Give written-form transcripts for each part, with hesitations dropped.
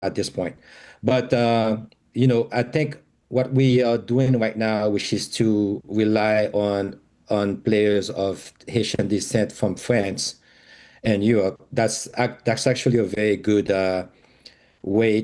at this point. But I think what we are doing right now, which is to rely on players of Haitian descent from France and Europe, that's actually a very good way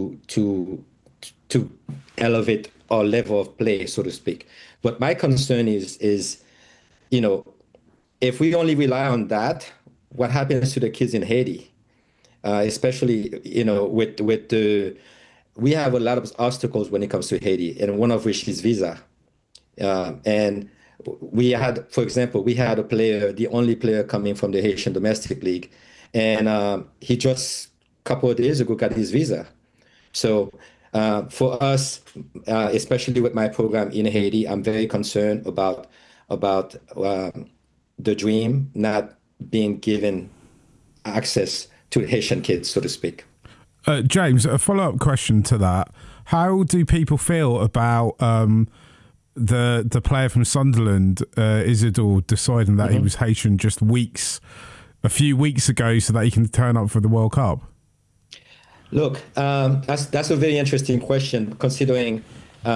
to elevate our level of play, so to speak. But my concern is you know, if we only rely on that, what happens to the kids in Haiti? Especially, with the we have a lot of obstacles when it comes to Haiti, and one of which is visa. And we had, for example, we had a player, the only player coming from the Haitian domestic league, and he just a couple of days ago got his visa. So for us, especially with my program in Haiti, I'm very concerned about the dream not being given access to Haitian kids, so to speak. James, a follow-up question to that. How do people feel about the player from Sunderland, Isidore, deciding that he was Haitian just a few weeks ago so that he can turn up for the World Cup? Look, that's a very interesting question, considering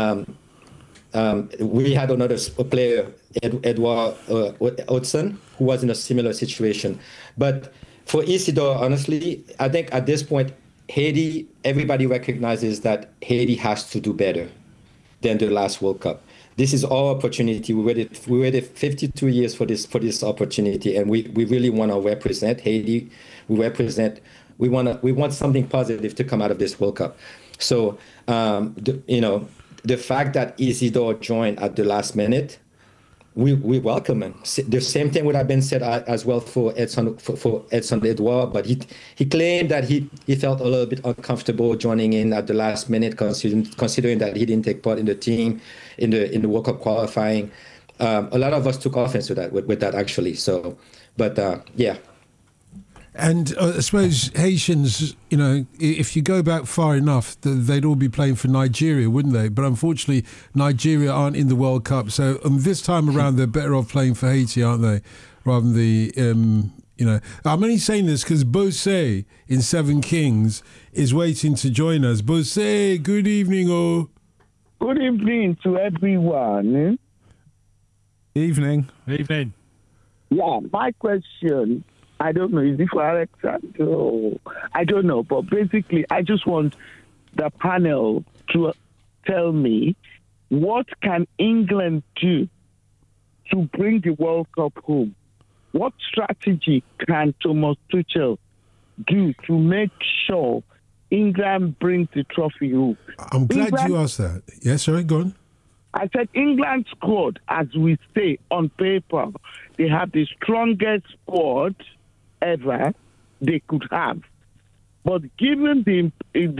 we had another player, Edouard Hudson, who was in a similar situation. But for Isidore, honestly, I think at this point, Haiti, everybody recognizes that Haiti has to do better than the last World Cup. This is our opportunity. We waited 52 years for this opportunity, and we really want to represent Haiti. We want something positive to come out of this World Cup. So the fact that Isidore joined at the last minute, we welcome him. The same thing would have been said as well for Edson Edouard, but he claimed that he felt a little bit uncomfortable joining in at the last minute, considering that he didn't take part in the team in the World Cup qualifying. A lot of us took offense to that with that actually. So, but yeah. And I suppose Haitians, if you go back far enough, they'd all be playing for Nigeria, wouldn't they? But unfortunately, Nigeria aren't in the World Cup. So this time around, they're better off playing for Haiti, aren't they? Rather than I'm only saying this because Bose in Seven Kings is waiting to join us. Bose, good evening, oh. Good evening to everyone. Evening. Evening. Yeah, my question, I don't know, is it for Alexander? I don't know, but basically, I just want the panel to tell me, what can England do to bring the World Cup home? What strategy can Thomas Tuchel do to make sure England brings the trophy home? I'm glad you asked that. Yes, sorry, go on. I said England squad, as we say on paper, they have the strongest squad ever they could have. But given the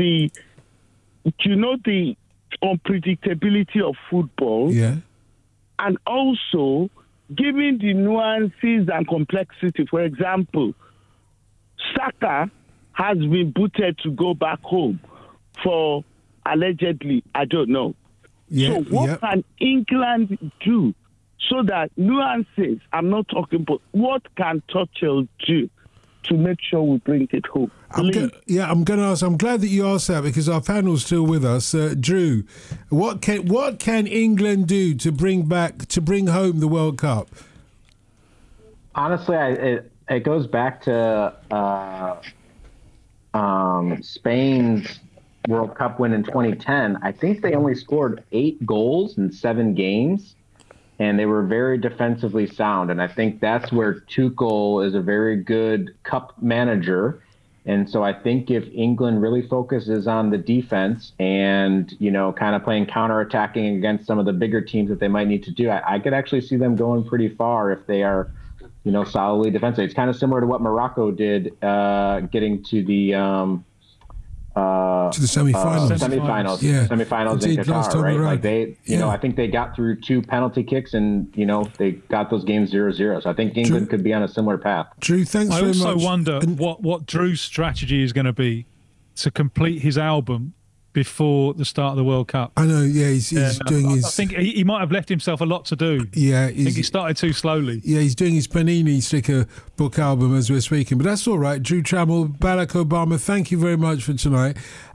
unpredictability of football, and also given the nuances and complexity, for example, Saka has been booted to go back home for allegedly, I don't know. So what can England do so that nuances, I'm not talking about, what can Tuchel do to make sure we bring it home? I'm going to ask, I'm glad that you asked that because our panel's still with us. Drew, what can England do to bring home the World Cup? Honestly, it goes back to Spain's World Cup win in 2010. I think they only scored 8 goals in 7 games, and they were very defensively sound. And I think that's where Tuchel is a very good cup manager. And so I think if England really focuses on the defense and, kind of playing counterattacking against some of the bigger teams that they might need to do, I could actually see them going pretty far if they are, solidly defensive. It's kind of similar to what Morocco did, getting to the semifinals. Semifinals in Qatar, right? Like they, I think they got through 2 penalty kicks and, they got those games 0-0. So I think England could be on a similar path. Drew, thanks very much. I also wonder what Drew's strategy is going to be to complete his album before the start of the World Cup. I know, he's doing his... I think he might have left himself a lot to do. Yeah. I think he started too slowly. Yeah, he's doing his Panini sticker book album as we're speaking. But that's all right. Drew Trammell, Barack Obama, thank you very much for tonight.